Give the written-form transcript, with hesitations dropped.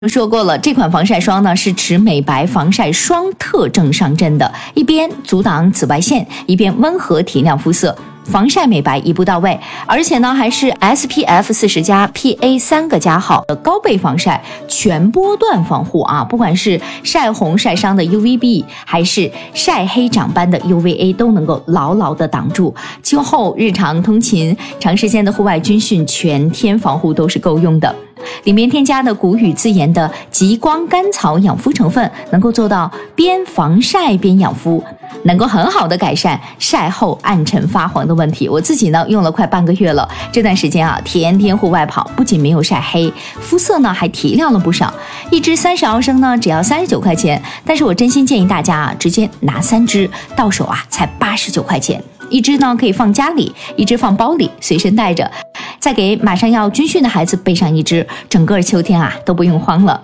说过了，这款防晒霜呢是持美白防晒双特征上阵的，一边阻挡紫外线，一边温和提亮肤色，防晒美白一步到位，而且呢还是 SPF40+PA3+号的高倍防晒全波段防护啊，不管是晒红晒伤的 UVB 还是晒黑长斑的 UVA 都能够牢牢的挡住。今后日常通勤、长时间的户外军训，全天防护都是够用的。里面添加的古语自研的极光甘草养肤成分，能够做到边防晒边养肤，能够很好的改善晒后暗沉发黄的问题。我自己呢用了快半个月了，这段时间啊天天户外跑，不仅没有晒黑，肤色呢还提亮了不少。一支30毫升呢只要39块钱，但是我真心建议大家啊直接拿3支，到手啊才89块钱。一支呢可以放家里，一支放包里随身带着，再给马上要军训的孩子备上一支，整个秋天啊都不用慌了。